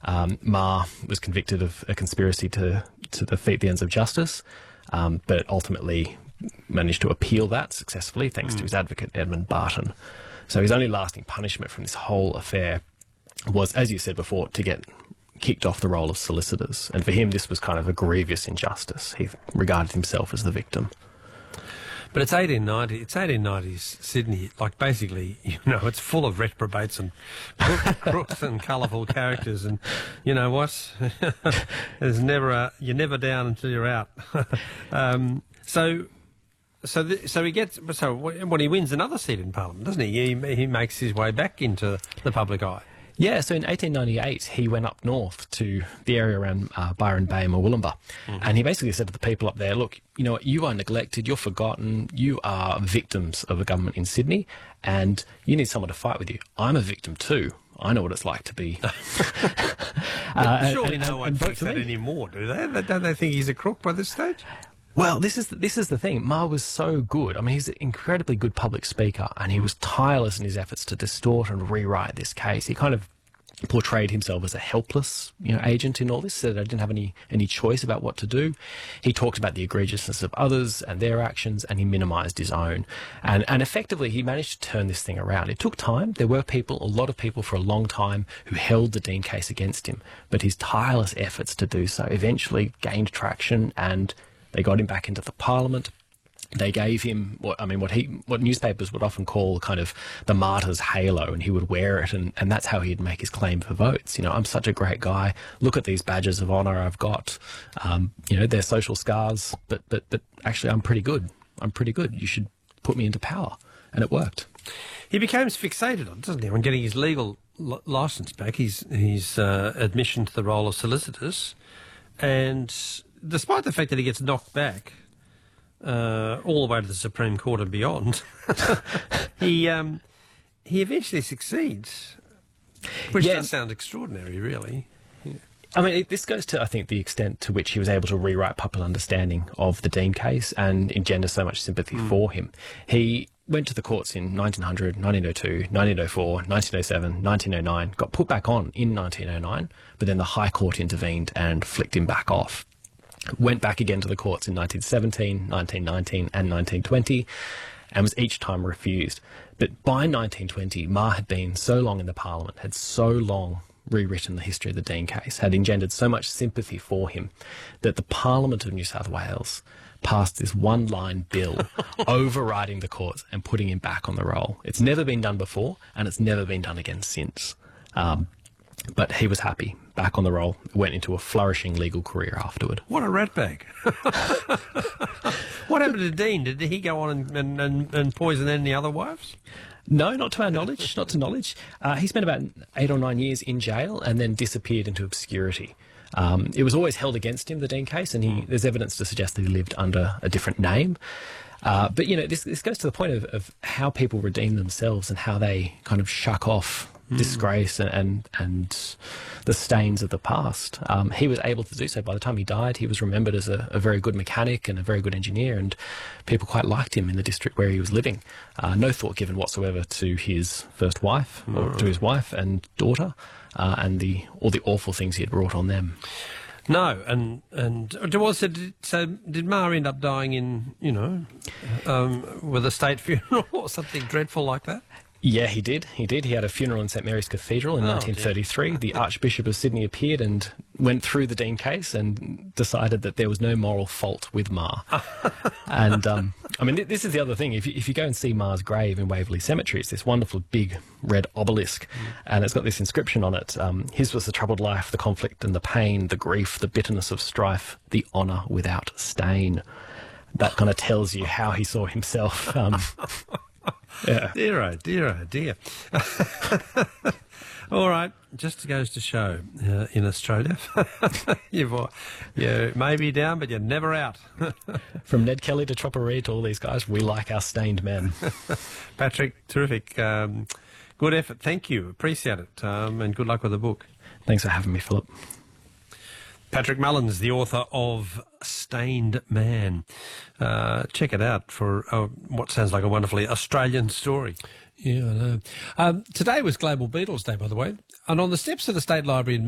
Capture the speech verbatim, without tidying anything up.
Um, Ma was convicted of a conspiracy to, to defeat the ends of justice, um, but ultimately managed to appeal that successfully thanks mm. to his advocate, Edmund Barton. So his only lasting punishment from this whole affair was, as you said before, to get kicked off the roll of solicitors. And for him, this was kind of a grievous injustice. He regarded himself as the victim. But it's eighteen ninety. It's eighteen nineties Sydney. Like basically, you know, it's full of reprobates and crooks and colourful characters. And you know what? There's never a. You're never down until you're out. um, so, so, the, so he gets. So when he wins another seat in Parliament, doesn't he? He he makes his way back into the public eye. Yeah, so in eighteen ninety-eight, he went up north to the area around uh, Byron Bay, Murwillumbah, mm-hmm. and he basically said to the people up there, look, you know what, you are neglected, you're forgotten, you are victims of the government in Sydney, and you need someone to fight with you. I'm a victim too. I know what it's like to be... uh, surely and, no and, one and thinks that anymore, do they? Don't they think he's a crook by this stage? Well, this is this is the thing. Ma was so good. I mean, he's an incredibly good public speaker, and he was tireless in his efforts to distort and rewrite this case. He kind of portrayed himself as a helpless, you know, agent in all this, said I didn't have any any choice about what to do. He talked about the egregiousness of others and their actions, and he minimised his own. And and effectively, he managed to turn this thing around. It took time. There were people, a lot of people for a long time, who held the Dean case against him. But his tireless efforts to do so eventually gained traction, and they got him back into the Parliament. They gave him what I mean, what he, what newspapers would often call kind of the martyr's halo, and he would wear it, and, and that's how he'd make his claim for votes. You know, I'm such a great guy. Look at these badges of honour I've got. Um, you know, they're social scars, but but but actually, I'm pretty good. I'm pretty good. You should put me into power, and it worked. He becomes fixated on, doesn't he, on getting his legal l licence back, his his uh, admission to the role of solicitors, and despite the fact that he gets knocked back uh, all the way to the Supreme Court and beyond, he um, he eventually succeeds, which yeah. does sound extraordinary, really. Yeah. I mean, it, this goes to, I think, the extent to which he was able to rewrite popular understanding of the Dean case and engender so much sympathy mm. for him. He went to the courts in nineteen hundred, nineteen oh two, nineteen oh four, nineteen oh seven, nineteen oh nine, got put back on in nineteen oh nine, but then the High Court intervened and flicked him back off. Went back again to the courts in nineteen seventeen, nineteen nineteen and nineteen twenty, and was each time refused. But by nineteen twenty, Ma had been so long in the Parliament, had so long rewritten the history of the Dean case, had engendered so much sympathy for him, that the Parliament of New South Wales passed this one-line bill overriding the courts and putting him back on the roll. It's never been done before, and it's never been done again since. Um, but he was happy, back on the roll, went into a flourishing legal career afterward. What a ratbag. What happened to Dean? Did he go on and, and, and, and poison any other wives? No, not to our knowledge, not to knowledge. Uh, he spent about eight or nine years in jail and then disappeared into obscurity. Um, it was always held against him, the Dean case, and he, there's evidence to suggest that he lived under a different name. Uh, but, you know, this, this goes to the point of, of how people redeem themselves and how they kind of shuck off mm. disgrace and, and and the stains of the past. Um, he was able to do so. By the time he died, he was remembered as a, a very good mechanic and a very good engineer, and people quite liked him in the district where he was living. Uh, no thought given whatsoever to his first wife, mm. or to his wife and daughter, uh, and the all the awful things he had brought on them. No, and and was it, so did Ma end up dying in, you know, um, with a state funeral or something dreadful like that? Yeah, he did. He did. He had a funeral in St Mary's Cathedral in oh, nineteen thirty-three. Dear. The Archbishop of Sydney appeared and went through the Dean case and decided that there was no moral fault with Ma. And, um, I mean, th this is the other thing. If you, if you go and see Ma's grave in Waverley Cemetery, it's this wonderful big red obelisk, mm. and it's got this inscription on it. Um, His was the troubled life, the conflict and the pain, the grief, the bitterness of strife, the honour without stain. That kind of tells you how he saw himself. Um, Yeah. Dear, oh dear, oh dear. All right, just goes to show uh, in Australia, you've, you may be down, but you're never out. From Ned Kelly to Chopper Reid to all these guys, we like our stained men. Patrick, terrific. Um, good effort. Thank you. Appreciate it. Um, and good luck with the book. Thanks for having me, Philip. Patrick Mullins, the author of Stained Man. Uh, check it out for uh, what sounds like a wonderfully Australian story. Yeah, I know. Um, today was Global Beatles Day, by the way, and on the steps of the State Library in